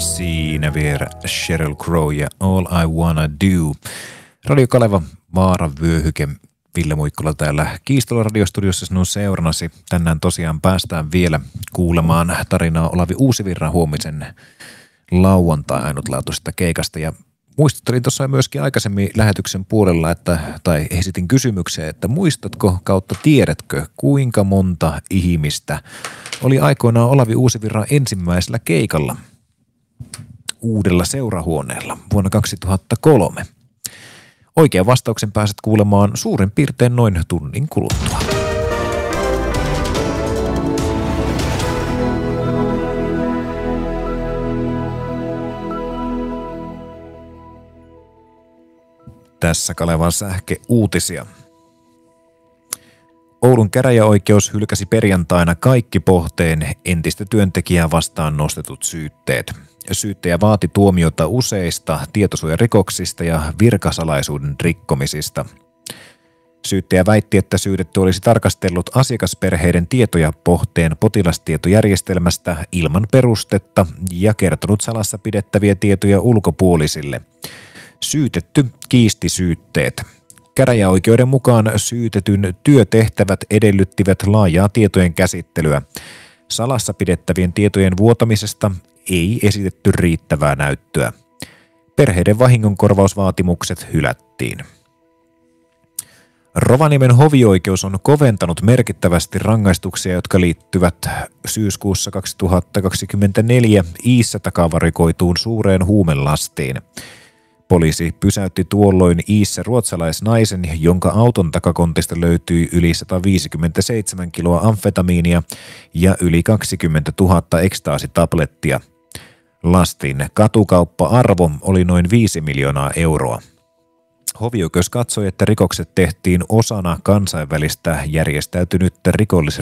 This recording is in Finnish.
Siinä vielä Sheryl Crow ja All I Wanna Do. Radio Kaleva, Vaaran vyöhyke. Ville Muikkola täällä Kiistolan radiostudiossa sinun seurannasi. Tänään tosiaan päästään vielä kuulemaan tarinaa Olavi Uusivirran huomisen lauantai ainutlaatuisesta keikasta. Ja muistuttelin tuossa myöskin aikaisemmin lähetyksen puolella, tai esitin kysymykseen, että muistatko kautta tiedätkö, kuinka monta ihmistä oli aikoinaan Olavi Uusivirran ensimmäisellä keikalla uudella seurahuoneella vuonna 2003. Oikean vastauksen pääset kuulemaan suurin piirtein noin tunnin kuluttua. Tässä Kalevan sähkeuutisia. Oulun käräjäoikeus hylkäsi perjantaina kaikki Pohteen entistä työntekijää vastaan nostetut syytteet. Syyttäjä vaati tuomiota useista tietosuojarikoksista ja virkasalaisuuden rikkomisista. Syyttäjä väitti, että syytetty olisi tarkastellut asiakasperheiden tietoja Pohteen potilastietojärjestelmästä ilman perustetta ja kertonut salassa pidettäviä tietoja ulkopuolisille. Syytetty kiisti syytteet. Käräjäoikeuden mukaan syytetyn työtehtävät edellyttivät laajaa tietojen käsittelyä. Salassa pidettävien tietojen vuotamisesta ei esitetty riittävää näyttöä. Perheiden vahingonkorvausvaatimukset hylättiin. Rovaniemen hovioikeus on koventanut merkittävästi rangaistuksia, jotka liittyvät syyskuussa 2024 Iissä takavarikoituun suureen huumelastiin. Poliisi pysäytti tuolloin Iissä ruotsalaisnaisen, jonka auton takakontista löytyi yli 157 kiloa amfetamiinia ja yli 20 000 ekstaasitablettia. Lastin katukauppa-arvo oli noin 5 miljoonaa euroa. Hovioikeus katsoi, että rikokset tehtiin osana kansainvälistä järjestäytynyttä